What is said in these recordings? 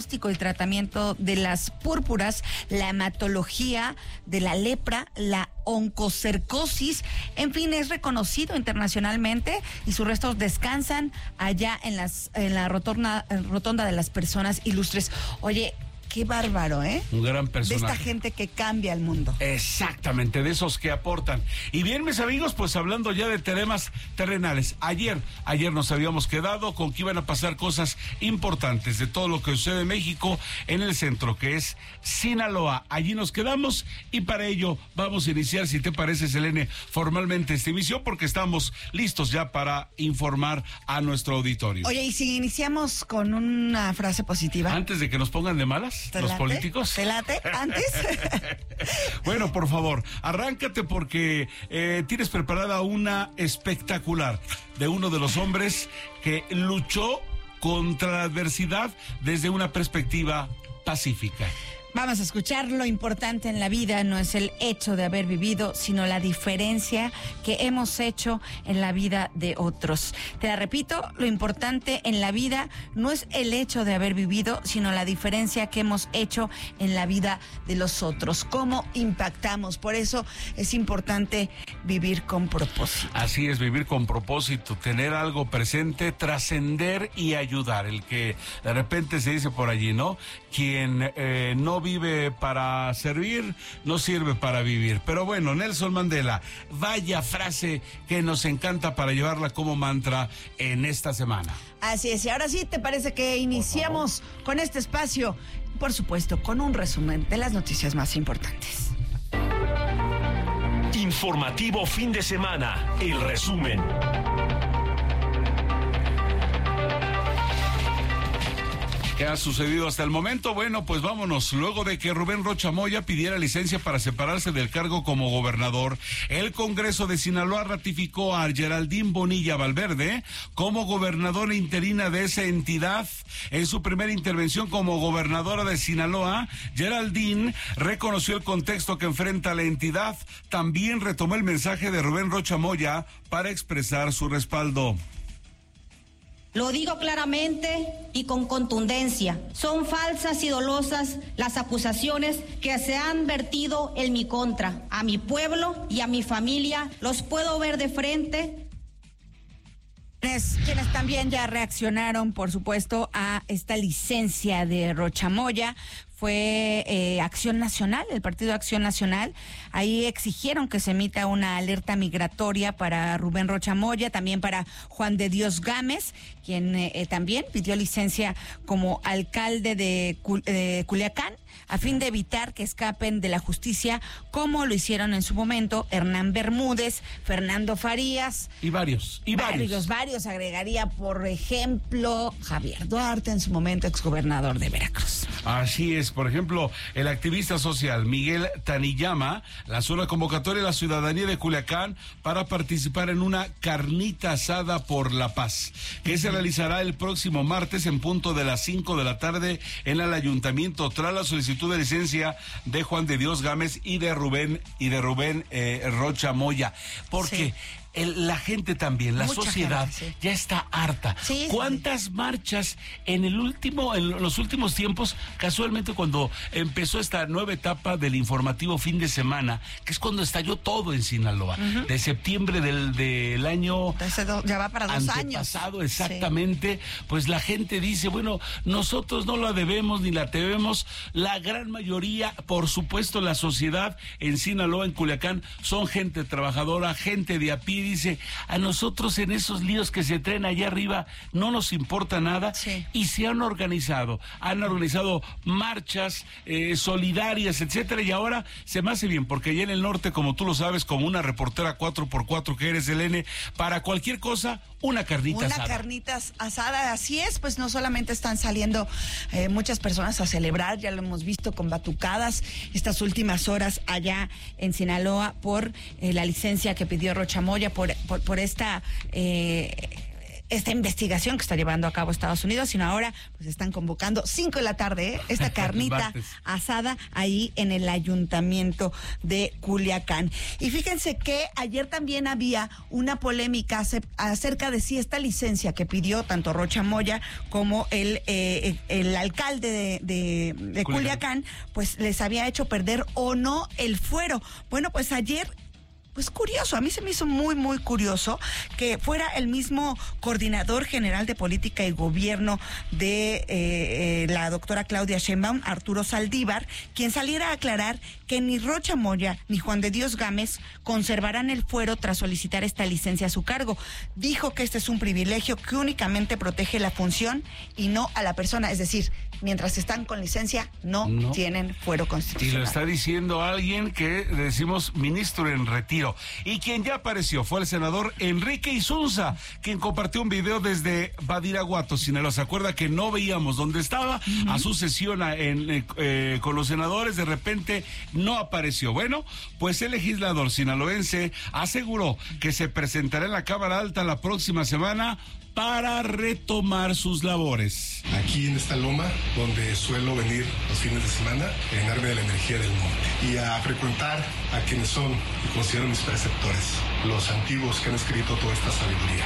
y tratamiento de las púrpuras, la hematología de la lepra, la oncocercosis, en fin, es reconocido internacionalmente y sus restos descansan allá en la rotonda de las personas ilustres. Oye, qué bárbaro, ¿eh? Un gran personaje. De esta gente que cambia el mundo. Exactamente, de esos que aportan. Y bien, mis amigos, pues hablando ya de temas terrenales. Ayer nos habíamos quedado con que iban a pasar cosas importantes de todo lo que sucede en México, en el centro, que es Sinaloa. Allí nos quedamos y para ello vamos a iniciar, si te parece, Selene, formalmente esta emisión, porque estamos listos ya para informar a nuestro auditorio. Oye, ¿y si iniciamos con una frase positiva? Antes de que nos pongan de malas los políticos. ¿Te late antes? Bueno, por favor, arráncate porque tienes preparada una espectacular de uno de los hombres que luchó contra la adversidad desde una perspectiva pacífica. Vamos a escuchar. Lo importante en la vida no es el hecho de haber vivido, sino la diferencia que hemos hecho en la vida de otros. Te la repito, lo importante en la vida no es el hecho de haber vivido, sino la diferencia que hemos hecho en la vida de los otros. ¿Cómo impactamos? Por eso es importante vivir con propósito. Así es, vivir con propósito, tener algo presente, trascender y ayudar. El que de repente se dice por allí, ¿no? Quien no vive para servir, no sirve para vivir. Pero bueno, Nelson Mandela, vaya frase que nos encanta para llevarla como mantra en esta semana. Así es, y ahora sí, ¿te parece que iniciamos con este espacio? Por supuesto, con un resumen de las noticias más importantes. Informativo fin de semana, el resumen. ¿Qué ha sucedido hasta el momento? Bueno, pues vámonos. Luego de que Rubén Rocha Moya pidiera licencia para separarse del cargo como gobernador, el Congreso de Sinaloa ratificó a Geraldine Bonilla Valverde como gobernadora interina de esa entidad. En su primera intervención como gobernadora de Sinaloa, Geraldine reconoció el contexto que enfrenta la entidad. También retomó el mensaje de Rubén Rocha Moya para expresar su respaldo. Lo digo claramente y con contundencia. Son falsas y dolosas las acusaciones que se han vertido en mi contra. A mi pueblo y a mi familia los puedo ver de frente. Quienes también ya reaccionaron, por supuesto, a esta licencia de Rocha Moya fue Acción Nacional, el Partido Acción Nacional. Ahí exigieron que se emita una alerta migratoria para Rubén Rocha Moya, también para Juan de Dios Gámez, quien también pidió licencia como alcalde de Culiacán, a fin de evitar que escapen de la justicia, como lo hicieron en su momento Hernán Bermúdez, Fernando Farías. Y varios. Agregaría, por ejemplo, Javier Duarte, en su momento exgobernador de Veracruz. Así es, por ejemplo, el activista social Miguel Taniyama lanzó una convocatoria a la ciudadanía de Culiacán para participar en una carnita asada por la paz, que se realizará el próximo martes en punto de las 5 de la tarde en el ayuntamiento, tras la solicitud de licencia de Juan de Dios Gámez y de Rubén Rocha Moya. Porque la gente también, la mucha sociedad gente, ya está harta. ¿Cuántas marchas en los últimos tiempos, casualmente cuando empezó esta nueva etapa del informativo fin de semana, que es cuando estalló todo en Sinaloa, de septiembre del año ya va para 2 años pasado, exactamente, pues la gente dice, bueno, nosotros no la debemos ni la debemos. La gran mayoría, por supuesto, la sociedad en Sinaloa, en Culiacán, son gente trabajadora, gente de a pie. Dice, a nosotros en esos líos que se traen allá arriba no nos importa nada. Y se han organizado marchas solidarias, etcétera, y ahora se me hace bien, porque allá en el norte, como tú lo sabes, como una reportera 4x4 que eres, Selene, para cualquier cosa, una carnita asada. Una carnita asada, así es, pues no solamente están saliendo muchas personas a celebrar, ya lo hemos visto con batucadas estas últimas horas allá en Sinaloa por la licencia que pidió Rocha Moya, por esta esta investigación que está llevando a cabo Estados Unidos, sino ahora pues están convocando 5 de la tarde, esta carnita asada ahí en el ayuntamiento de Culiacán. Y fíjense que ayer también había una polémica acerca de si esta licencia que pidió tanto Rocha Moya como el alcalde de Culiacán, pues les había hecho perder o no el fuero. Bueno, pues ayer, pues curioso, a mí se me hizo muy, muy curioso que fuera el mismo coordinador general de política y gobierno de la doctora Claudia Sheinbaum, Arturo Saldívar, quien saliera a aclarar que ni Rocha Moya ni Juan de Dios Gámez conservarán el fuero tras solicitar esta licencia a su cargo. Dijo que este es un privilegio que únicamente protege la función y no a la persona, es decir, mientras están con licencia no tienen fuero constitucional. Y lo está diciendo alguien que decimos ministro en retiro. Y quien ya apareció fue el senador Enrique Insunza, quien compartió un video desde Badiraguato, Sinaloa. ¿Se acuerda que no veíamos dónde estaba? A su sesión con los senadores, de repente no apareció. Bueno, pues el legislador sinaloense aseguró que se presentará en la Cámara Alta la próxima semana para retomar sus labores. Aquí en esta loma, donde suelo venir los fines de semana, a llenarme de la energía del monte y a frecuentar a quienes son y considero mis preceptores, los antiguos que han escrito toda esta sabiduría.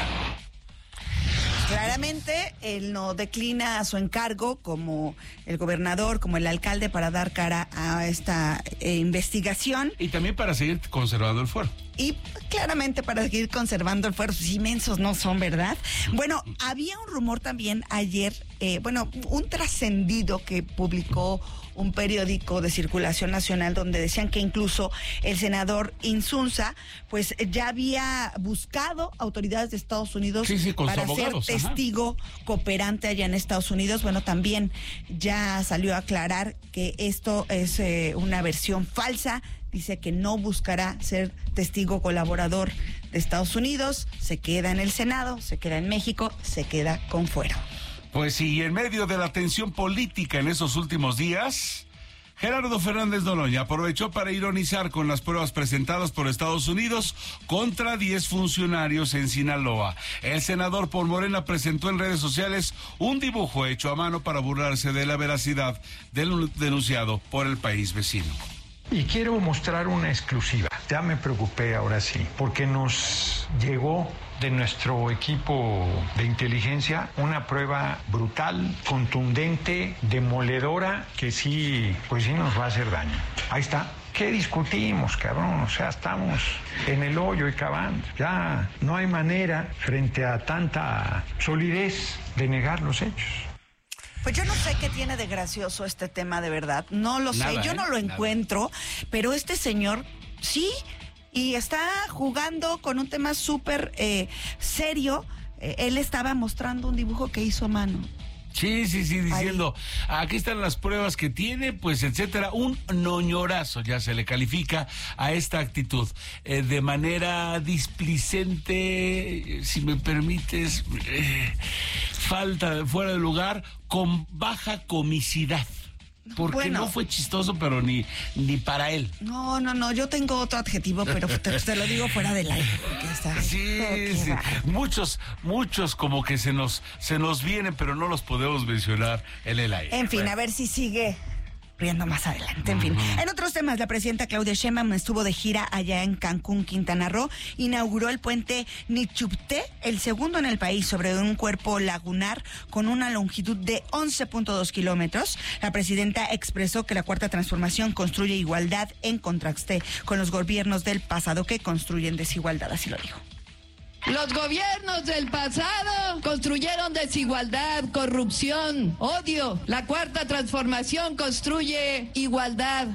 Claramente, él no declina su encargo como el gobernador, como el alcalde, para dar cara a esta investigación. Y también para seguir conservando el fuero. Y claramente para seguir conservando el fuero, pues inmensos no son, ¿verdad? Bueno, había un rumor también ayer, un trascendido que publicó un periódico de circulación nacional donde decían que incluso el senador Insunza pues ya había buscado autoridades de Estados Unidos para abogados, ser testigo cooperante allá en Estados Unidos. Bueno, también ya salió a aclarar que esto es una versión falsa. Dice que no buscará ser testigo colaborador de Estados Unidos, se queda en el Senado, se queda en México, se queda con fuero. Pues sí, en medio de la tensión política en esos últimos días, Gerardo Fernández Noroña aprovechó para ironizar con las pruebas presentadas por Estados Unidos contra 10 funcionarios en Sinaloa. El senador por Morena presentó en redes sociales un dibujo hecho a mano para burlarse de la veracidad del denunciado por el país vecino. Y quiero mostrar una exclusiva. Ya me preocupé ahora sí, porque nos llegó de nuestro equipo de inteligencia una prueba brutal, contundente, demoledora, que sí, pues sí nos va a hacer daño. Ahí está. ¿Qué discutimos, cabrón? O sea, estamos en el hoyo y cavando. Ya no hay manera, frente a tanta solidez, de negar los hechos. Pues yo no sé qué tiene de gracioso este tema, de verdad. No lo sé, yo no lo encuentro, pero este señor sí, y está jugando con un tema súper serio. Él estaba mostrando un dibujo que hizo a mano. Sí, diciendo, aquí están las pruebas que tiene, pues, etcétera. Un noñorazo ya se le califica a esta actitud. De manera displicente, si me permites, fuera de lugar, con baja comicidad. Porque no fue chistoso, pero ni para él. No, yo tengo otro adjetivo, pero te lo digo fuera del aire. Sí. Muchos como que se nos vienen, pero no los podemos mencionar en el aire. En fin, a ver si sigue riendo más adelante. En fin, en otros temas, la presidenta Claudia Sheinbaum estuvo de gira allá en Cancún, Quintana Roo, inauguró el puente Nichupté, el segundo en el país, sobre un cuerpo lagunar con una longitud de 11.2 kilómetros. La presidenta expresó que la Cuarta Transformación construye igualdad en contraste con los gobiernos del pasado que construyen desigualdad, así lo dijo. Los gobiernos del pasado construyeron desigualdad, corrupción, odio. La Cuarta Transformación construye igualdad.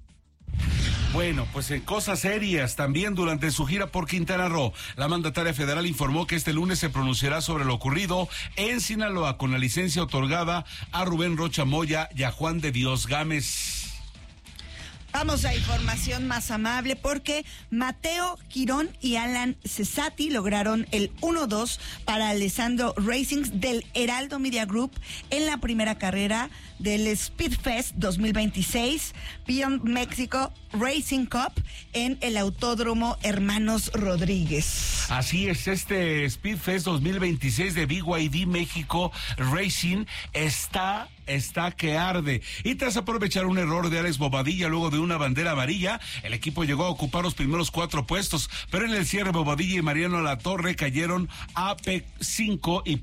Bueno, pues en cosas serias, también durante su gira por Quintana Roo, la mandataria federal informó que este lunes se pronunciará sobre lo ocurrido en Sinaloa con la licencia otorgada a Rubén Rocha Moya y a Juan de Dios Gámez. Vamos a información más amable porque Mateo Girón y Alan Cesati lograron el 1-2 para Alessandro Racing del Heraldo Media Group en la primera carrera del Speedfest 2026 Beyond Mexico Racing Cup en el Autódromo Hermanos Rodríguez. Así es, este Speedfest 2026 de BYD México Racing está que arde. Y tras aprovechar un error de Alex Bobadilla luego de una bandera amarilla, el equipo llegó a ocupar los primeros 4 puestos, pero en el cierre Bobadilla y Mariano Latorre cayeron a P5 y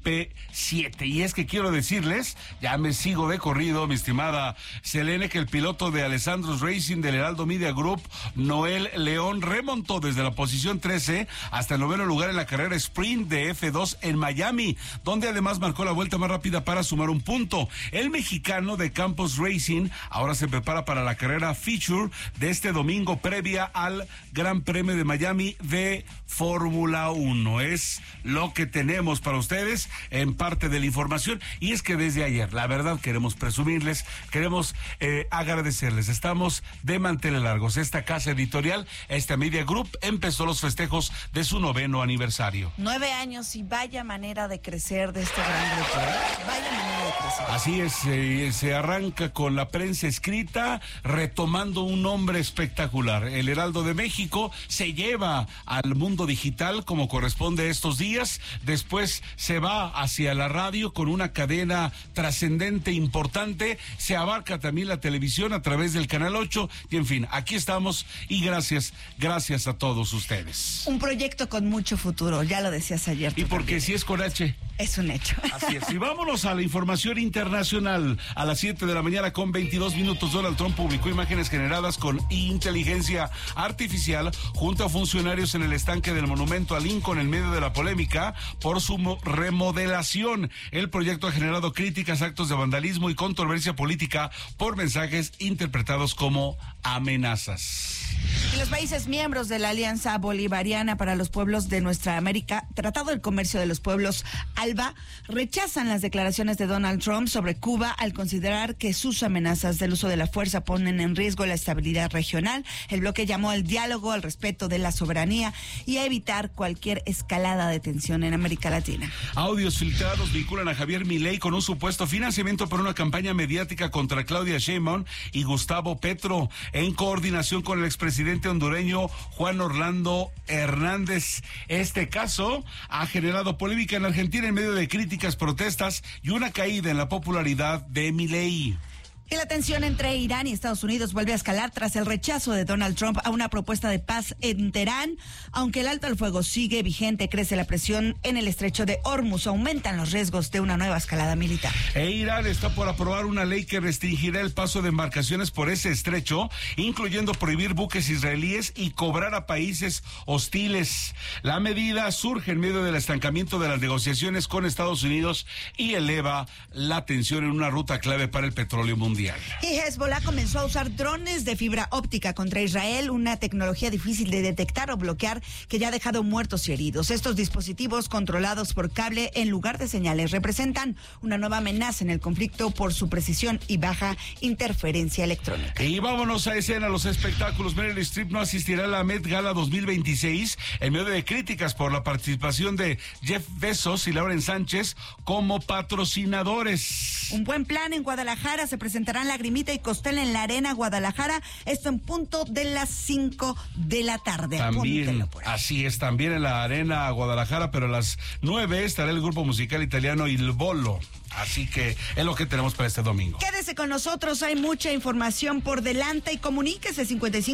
P7. Y es que quiero decirles, ya me sigo de corrido, mi estimada Selene, que el piloto de Alessandro's Racing del Heraldo Media Group, Noel León, remontó desde la posición 13 hasta el 9º lugar en la carrera sprint de F2 en Miami, donde además marcó la vuelta más rápida para sumar un punto. El mexicano de Campos Racing ahora se prepara para la carrera Feature de este domingo previa al Gran Premio de Miami de Fórmula 1. Es lo que tenemos para ustedes en parte de la información, y es que desde ayer, la verdad, queremos presumirles, queremos agradecerles. Estamos de manteles largos. Esta casa editorial, esta Media Group, empezó los festejos de su 9º aniversario. 9 años, y vaya manera de crecer de este gran grupo, ¿eh? Vaya manera de crecer. Así es. Se arranca con la prensa escrita, retomando un nombre espectacular. El Heraldo de México se lleva al mundo digital como corresponde estos días. Después se va hacia la radio con una cadena trascendente, importante. Se abarca también la televisión a través del Canal 8. Y en fin, aquí estamos, y gracias a todos ustedes. Un proyecto con mucho futuro, ya lo decías ayer. Y porque también. si es con H. Es un hecho. Así es. Y vámonos a la información internacional. A las 7 de la mañana con 22 minutos, Donald Trump publicó imágenes generadas con inteligencia artificial junto a funcionarios en el estanque del monumento a Lincoln en medio de la polémica por su remodelación. El proyecto ha generado críticas, actos de vandalismo y controversia política por mensajes interpretados como amenazas. Y los países miembros de la Alianza Bolivariana para los Pueblos de Nuestra América, Tratado del Comercio de los Pueblos, ALBA, rechazan las declaraciones de Donald Trump sobre Cuba al considerar que sus amenazas del uso de la fuerza ponen en riesgo la estabilidad regional. El bloque llamó al diálogo, al respeto de la soberanía y a evitar cualquier escalada de tensión en América Latina. Audios filtrados vinculan a Javier Milei con un supuesto financiamiento por una campaña mediática contra Claudia Sheinbaum y Gustavo Petro, en coordinación con el expresidente hondureño Juan Orlando Hernández. Este caso ha generado polémica en Argentina en medio de críticas, protestas y una caída en la popularidad de Milei. Y la tensión entre Irán y Estados Unidos vuelve a escalar tras el rechazo de Donald Trump a una propuesta de paz en Teherán. Aunque el alto al fuego sigue vigente, crece la presión en el estrecho de Hormuz. Aumentan los riesgos de una nueva escalada militar. Irán está por aprobar una ley que restringirá el paso de embarcaciones por ese estrecho, incluyendo prohibir buques israelíes y cobrar a países hostiles. La medida surge en medio del estancamiento de las negociaciones con Estados Unidos y eleva la tensión en una ruta clave para el petróleo mundial. Y Hezbollah comenzó a usar drones de fibra óptica contra Israel, una tecnología difícil de detectar o bloquear que ya ha dejado muertos y heridos. Estos dispositivos controlados por cable en lugar de señales representan una nueva amenaza en el conflicto por su precisión y baja interferencia electrónica. Y vámonos a escena, los espectáculos. Meryl Streep no asistirá a la Met Gala 2026 en medio de críticas por la participación de Jeff Bezos y Lauren Sánchez como patrocinadores. Un buen plan en Guadalajara. Se presentarán Lagrimita y Costel en la Arena Guadalajara. Esto en punto de las 5 de la tarde. También, así es, también en la Arena Guadalajara, pero a las 9 estará el grupo musical italiano Il Bolo. Así que es lo que tenemos para este domingo. Quédese con nosotros, hay mucha información por delante y comuníquese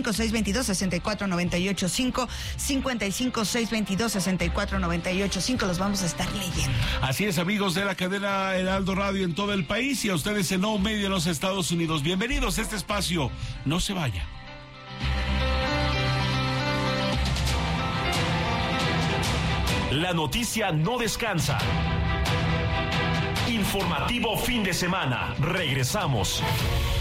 55-622-6498-5, 55-622-6498-5, los vamos a estar leyendo. Así es, amigos de la cadena Heraldo Radio en todo el país y a ustedes en No Media en los Estados Unidos. Bienvenidos a este espacio, no se vaya. La noticia no descansa. Informativo fin de semana. Regresamos.